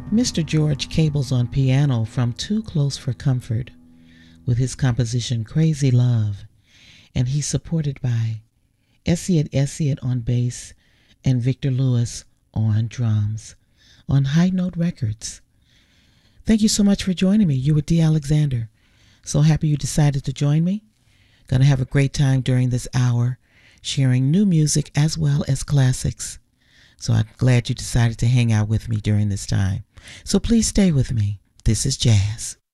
Mr. George Cable's on piano from Too Close for Comfort with his composition Crazy Love, and he's supported by Essiet on bass and Victor Lewis on drums on High Note Records. Thank you so much for joining me. You were D. Alexander. So happy you decided to join me. Gonna have a great time during this hour, sharing new music as well as classics. So I'm glad you decided to hang out with me during this time. So please stay with me. This is jazz.